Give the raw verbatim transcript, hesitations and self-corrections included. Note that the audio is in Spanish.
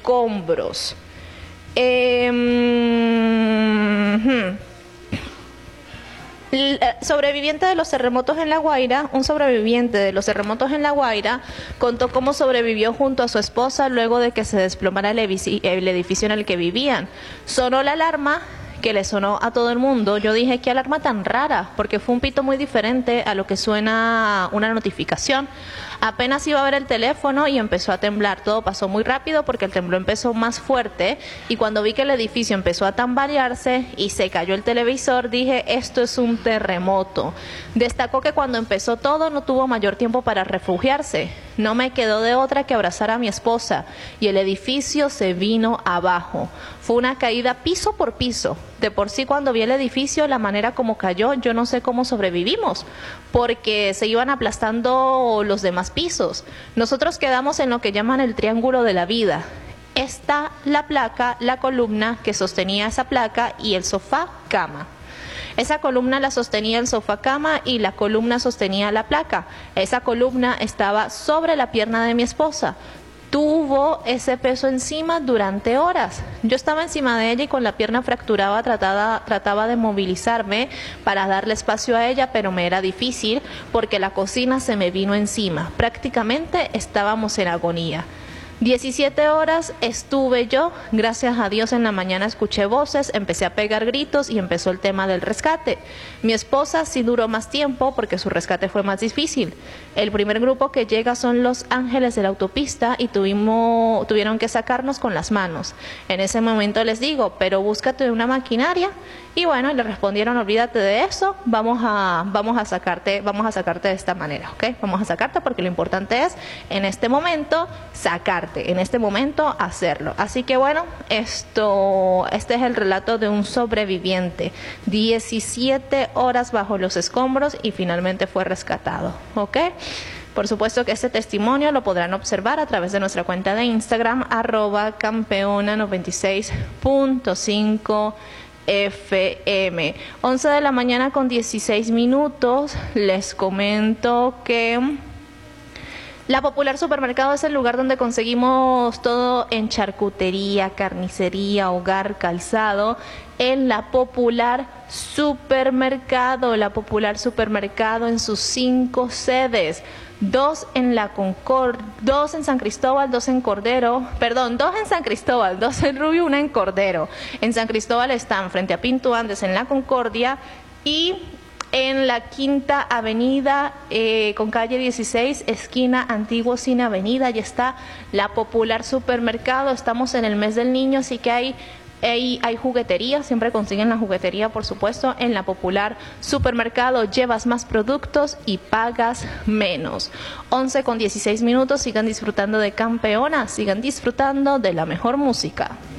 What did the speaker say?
escombros. Eh, hmm. El sobreviviente de los terremotos en La Guaira, un sobreviviente de los terremotos en La Guaira, contó cómo sobrevivió junto a su esposa luego de que se desplomara el edificio en el que vivían. Sonó la alarma que le sonó a todo el mundo. Yo dije, qué alarma tan rara, porque fue un pito muy diferente a lo que suena una notificación. Apenas iba a ver el teléfono y empezó a temblar. Todo pasó muy rápido porque el temblor empezó más fuerte, y cuando vi que el edificio empezó a tambalearse y se cayó el televisor, dije, esto es un terremoto. Destacó que cuando empezó todo no tuvo mayor tiempo para refugiarse. No me quedó de otra que abrazar a mi esposa, y el edificio se vino abajo. Fue una caída piso por piso. De por sí, cuando vi el edificio, la manera como cayó, yo no sé cómo sobrevivimos, porque se iban aplastando los demás pisos. Nosotros quedamos en lo que llaman el triángulo de la vida. Está la placa, la columna que sostenía esa placa y el sofá cama. Esa columna la sostenía el sofá cama y la columna sostenía la placa. Esa columna estaba sobre la pierna de mi esposa. Tuvo ese peso encima durante horas. Yo estaba encima de ella y con la pierna fracturada trataba, trataba de movilizarme para darle espacio a ella, pero me era difícil porque la cocina se me vino encima. Prácticamente estábamos en agonía. diecisiete horas estuve yo, gracias a Dios en la mañana escuché voces, empecé a pegar gritos y empezó el tema del rescate. Mi esposa sí duró más tiempo porque su rescate fue más difícil. El primer grupo que llega son los ángeles de la autopista y tuvimos, tuvieron que sacarnos con las manos. En ese momento les digo, pero búscate una maquinaria, y bueno, le respondieron, olvídate de eso, vamos a, vamos a sacarte, vamos a sacarte de esta manera, ¿ok? Vamos a sacarte porque lo importante es en este momento sacarte, en este momento hacerlo. Así que bueno, esto, este es el relato de un sobreviviente. diecisiete horas bajo los escombros y finalmente fue rescatado, ¿ok? Por supuesto que este testimonio lo podrán observar a través de nuestra cuenta de Instagram, arroba campeona noventa y seis punto cinco F M. once de la mañana con dieciséis minutos. Les comento que La Popular Supermercado es el lugar donde conseguimos todo en charcutería, carnicería, hogar, calzado. En La Popular Supermercado, La Popular Supermercado en sus cinco sedes. Dos en la Concord, dos en San Cristóbal, dos en Cordero, perdón, dos en San Cristóbal, dos en Rubio, una en Cordero. En San Cristóbal están frente a Pinto Andes en la Concordia, y en la Quinta Avenida eh, con calle dieciséis, esquina Antiguo Cine Avenida, y está La Popular Supermercado. Estamos en el mes del niño, así que hay Hay, hay juguetería, siempre consiguen la juguetería, por supuesto, en La Popular Supermercado. Llevas más productos y pagas menos. once con dieciséis minutos, sigan disfrutando de Campeona, sigan disfrutando de la mejor música.